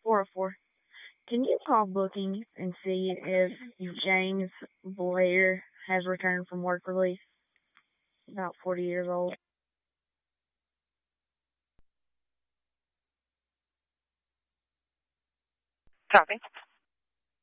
404. Can you call booking and see if James Blair has returned from work release? About 40 years old. Copy.